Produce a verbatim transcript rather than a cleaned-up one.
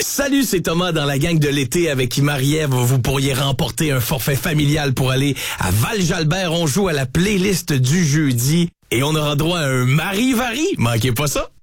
Salut, c'est Thomas dans la gang de l'été avec Marie-Ève. Vous pourriez remporter un forfait familial pour aller à Val-Jalbert. On joue à la playlist du jeudi et on aura droit à un Marie-Vari. Manquez pas ça.